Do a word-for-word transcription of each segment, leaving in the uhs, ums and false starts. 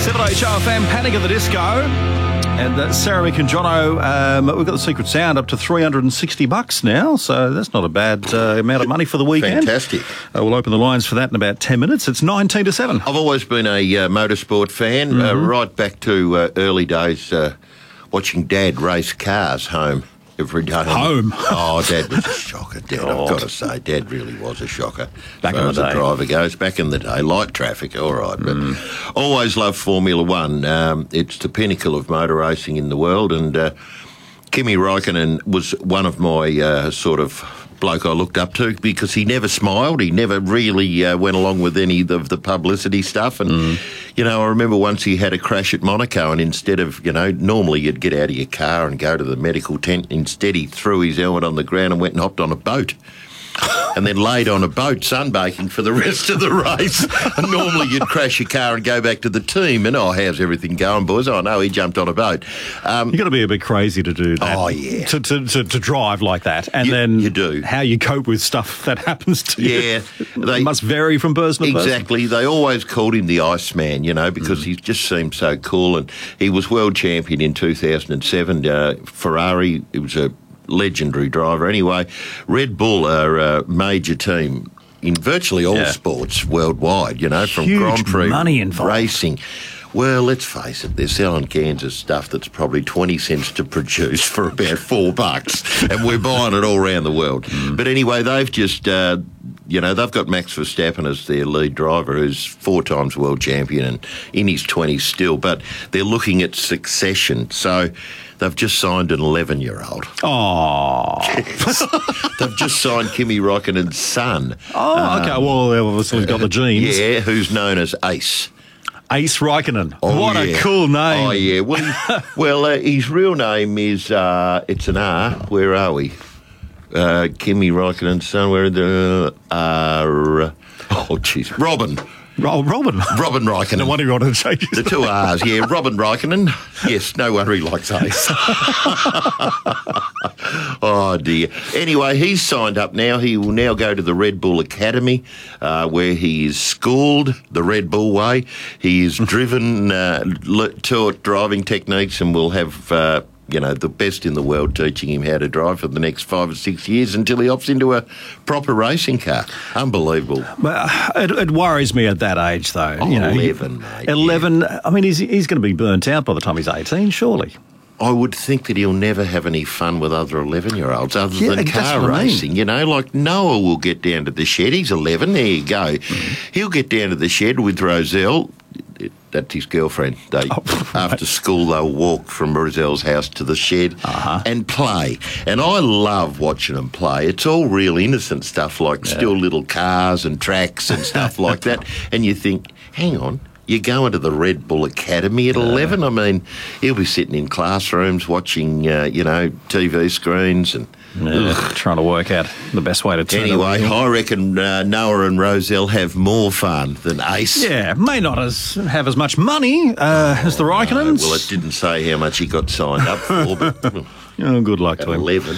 seven H O F M, Panic at the Disco. And uh, Sarah, Mick and Jono, um, we've got the secret sound up to three hundred sixty bucks now, so that's not a bad uh, amount of money for the weekend. Fantastic. Uh, we'll open the lines for that in about ten minutes. It's nineteen to seven. I've always been a uh, motorsport fan, mm-hmm. uh, right back to uh, early days, uh, watching Dad race cars home every day. Home? Oh, Dad was a shocker, Dad. God. I've got to say, Dad really was a shocker. Back as in the far as day. the driver goes. Back in the day. Light traffic, all right. But Mm. always loved Formula One. Um, it's the pinnacle of motor racing in the world, and uh, Kimi Räikkönen was one of my uh, sort of bloke I looked up to because he never smiled. He never really uh, went along with any of the publicity stuff. And, mm. you know, I remember once he had a crash at Monaco, and instead of, you know, normally you'd get out of your car and go to the medical tent. Instead, he threw his helmet on the ground and went and hopped on a boat. And then laid on a boat sunbaking for the rest of the race. And normally you'd crash your car and go back to the team and, oh, how's everything going, boys? Oh, no, he jumped on a boat. Um, You've got to be a bit crazy to do that. Oh, yeah. To, to, to, to drive like that. And You- then you do. how you cope with stuff that happens to you. Yeah, they- It must vary from person to person. Exactly. They always called him the Iceman, you know, because mm. he just seemed so cool. And he was world champion in two thousand seven. Uh, Ferrari, it was a legendary driver. Anyway, Red Bull are a major team in virtually all Yeah. sports worldwide, you know, from Huge Grand Prix money involved. racing. Well, let's face it, they're selling cans of stuff that's probably twenty cents to produce for about four bucks, and we're buying it all around the world. Mm. But anyway, they've just, uh, you know, they've got Max Verstappen as their lead driver, who's four times world champion and in his twenties still, but they're looking at succession. So they've just signed an eleven-year-old. Oh. They've just signed Kimi Räikkönen's son. Oh, okay. Well, obviously he's got the genes. Yeah, who's known as Ace. Ace Räikkönen. Oh, what yeah. a cool name. Oh, yeah. Well, he, well uh, his real name is, uh, it's an R. Where are we? Uh, Kimi Räikkönen's son. Where are the R? Oh, jeez. Robin. Oh, Robin. Robin Räikkönen. No wonder you wanted to change his The two R's, yeah. Robin Räikkönen. Yes, no wonder he likes Ace. Oh, dear. Anyway, he's signed up now. He will now go to the Red Bull Academy, uh, where he is schooled the Red Bull way. He is driven, uh, le- taught driving techniques, and will have... Uh, you know, the best in the world teaching him how to drive for the next five or six years until he opts into a proper racing car. Unbelievable. But it, it worries me at that age, though. Oh, you know, eleven, mate, eleven. I mean, he's, he's going to be burnt out by the time he's eighteen, surely. I would think that he'll never have any fun with other eleven-year-olds other Yeah, than that's car what I mean. racing. You know, like Noah will get down to the shed. He's eleven. There you go. Mm-hmm. He'll get down to the shed with Roselle. That's his girlfriend. They, Oh, after school, they'll walk from Roselle's house to the shed Uh-huh. and play. And I love watching them play. It's all real innocent stuff, like Yeah. still little cars and tracks and stuff like that. And you think, hang on, you're going to the Red Bull Academy at eleven? I mean, he'll be sitting in classrooms watching, uh, you know, T V screens and... Yeah, trying to work out the best way to turn Anyway, it. I reckon uh, Noah and Roselle have more fun than Ace. Yeah, may not as have as much money uh, as the Räikkönens. Well, it didn't say how much he got signed up for, but Oh, good luck to him. eleven.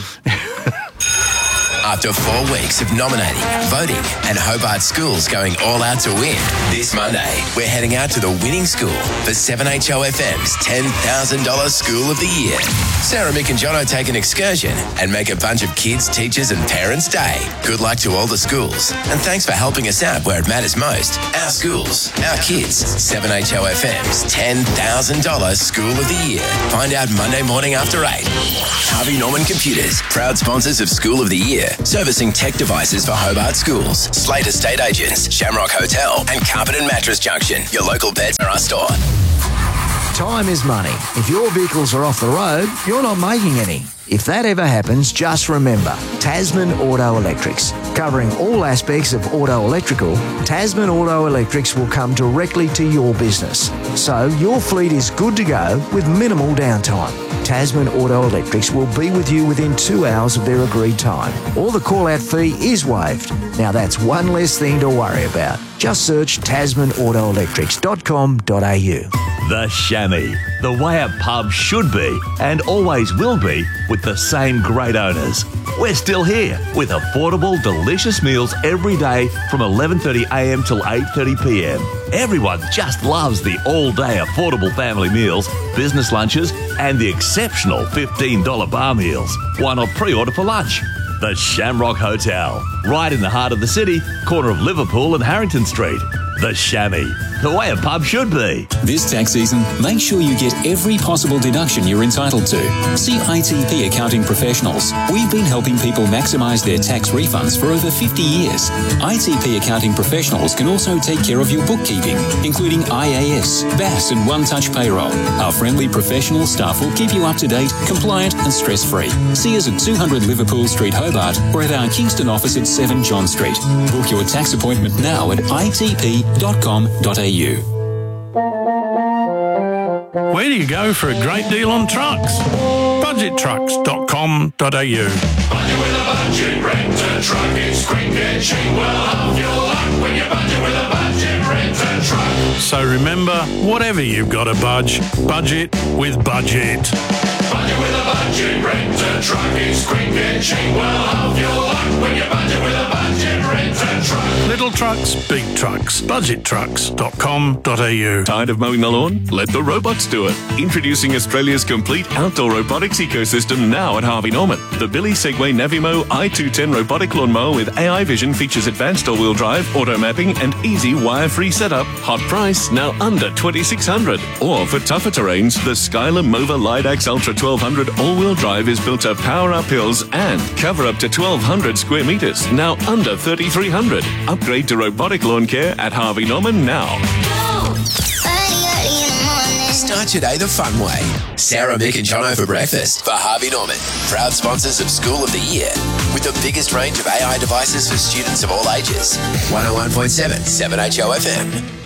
After four weeks of nominating, voting, and Hobart schools going all out to win, this Monday, we're heading out to the winning school for seven H O F M's ten thousand dollars School of the Year. Sarah, Mick and Jono take an excursion and make a bunch of kids, teachers and parents' day. Good luck to all the schools, and thanks for helping us out where it matters most. Our schools, our kids. seven H O F M's ten thousand dollars School of the Year. Find out Monday morning after eight. Harvey Norman Computers, proud sponsors of School of the Year, servicing tech devices for Hobart schools, Slate Estate Agents, Shamrock Hotel, and Carpet and Mattress Junction, your local Pets R Us store. Time is money. If your vehicles are off the road, you're not making any. If that ever happens, just remember, Tasman Auto Electrics. Covering all aspects of auto electrical, Tasman Auto Electrics will come directly to your business. So your fleet is good to go with minimal downtime. Tasman Auto Electrics will be with you within two hours of their agreed time. Or the call-out fee is waived. Now that's one less thing to worry about. Just search tasman auto electrics dot com dot a u. The Chamois, the way a pub should be and always will be with the same great owners. We're still here with affordable, delicious meals every day from eleven thirty a m till eight thirty p m. Everyone just loves the all-day affordable family meals, business lunches, and the exceptional fifteen dollar bar meals. Why not pre-order for lunch? The Shamrock Hotel, right in the heart of the city, corner of Liverpool and Harrington Street. The Chamois, the way a pub should be. This tax season, make sure you get every possible deduction you're entitled to. See I T P Accounting Professionals. We've been helping people maximise their tax refunds for over fifty years. I T P Accounting Professionals can also take care of your bookkeeping, including I A S, B A S and One Touch Payroll. Our friendly professional staff will keep you up to date, compliant and stress-free. See us at two hundred Liverpool Street, Hobart, or at our Kingston office at seven John Street. Book your tax appointment now at I T P dot com dot a u. Where do you go for a great deal on trucks? budget trucks dot com dot a u. Budget with a budget, rent a truck, it's quick and cheap. Well, have your luck when you budget with a budget, rent a truck. So remember, whatever you've got to budge, budget with Budget. Budget with a budget, rent a truck, it's quick and cheap. Well, have your luck when you budget with a budget, rent a truck. Little trucks, big trucks, budget trucks dot com dot a u. Tired of mowing the lawn? Let the robots do it. Introducing Australia's complete outdoor robotics ecosystem now at Harvey Norman. The Billy Segway Navimo i two ten robotic lawnmower with A I vision features advanced all-wheel drive, auto mapping and easy wire-free setup. Hot price, now under twenty-six hundred dollars. Or for tougher terrains, the Skylar Mova Lidax Ultra twelve hundred all-wheel drive is built to power up hills and cover up to twelve hundred square metres, now under thirty-three hundred dollars. Upgrade to robotic lawn care at Harvey Norman now. Start your day the fun way. Sarah, Mick and Jono for breakfast for Harvey Norman. Proud sponsors of School of the Year. With the biggest range of A I devices for students of all ages. one oh one point seven, seven H O F M.